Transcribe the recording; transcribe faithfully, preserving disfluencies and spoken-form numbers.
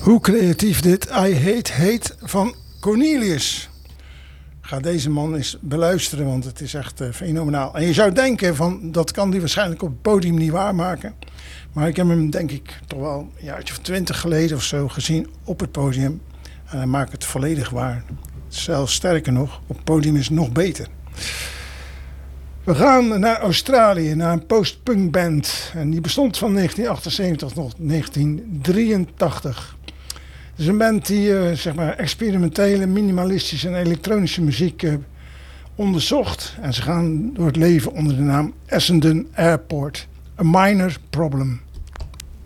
Hoe creatief dit I Hate Hate van Cornelius. Ga deze man eens beluisteren, want het is echt uh, fenomenaal. En je zou denken, van, dat kan hij waarschijnlijk op het podium niet waarmaken. Maar ik heb hem denk ik toch wel een jaartje of twintig geleden of zo gezien op het podium. En hij maakt het volledig waar. Zelfs sterker nog, op het podium is het nog beter. We gaan naar Australië, naar een post-punk band. En die bestond van negentien achtenzeventig tot negentien drieëntachtig. Het is een band die uh, zeg maar experimentele, minimalistische en elektronische muziek uh, onderzocht. En ze gaan door het leven onder de naam Essendon Airport. A Minor Problem.